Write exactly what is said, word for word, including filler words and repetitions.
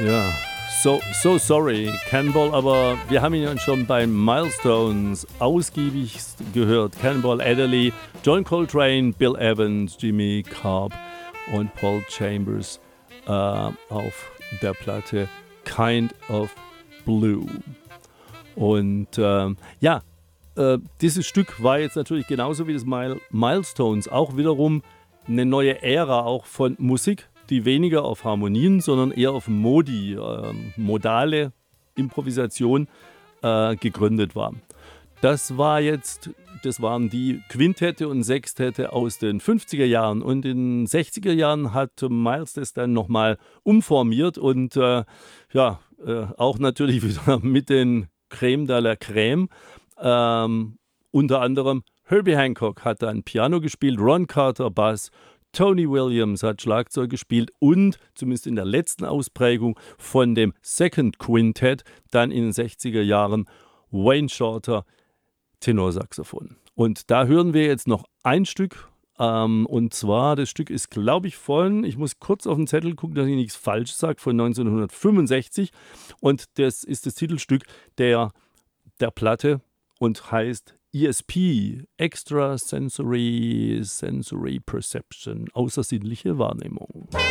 Ja, so, so sorry, Cannonball, aber wir haben ihn ja schon bei Milestones ausgiebig gehört. Cannonball Adderley, John Coltrane, Bill Evans, Jimmy Cobb und Paul Chambers äh, auf der Platte Kind of Blue. Und ähm, ja, äh, dieses Stück war jetzt natürlich genauso wie das Mile Milestones auch wiederum eine neue Ära auch von Musik, die weniger auf Harmonien, sondern eher auf Modi, äh, modale Improvisation äh, gegründet war. Das war jetzt, das waren die Quintette und Sextette aus den fünfziger Jahren, und in den sechziger Jahren hat Miles das dann nochmal umformiert und äh, ja, äh, auch natürlich wieder mit den Crème de la Crème. Ähm, unter anderem Herbie Hancock hat dann Piano gespielt, Ron Carter Bass, Tony Williams hat Schlagzeug gespielt und zumindest in der letzten Ausprägung von dem Second Quintet dann in den sechziger Jahren Wayne Shorter Tenorsaxophon. Und da hören wir jetzt noch ein Stück, ähm, und zwar, das Stück ist, glaube ich, von, ich muss kurz auf den Zettel gucken, dass ich nichts falsch sage, von neunzehnhundertfünfundsechzig, und das ist das Titelstück der, der Platte und heißt E S P, Extra Sensory, Sensory Perception, außersinnliche Wahrnehmung.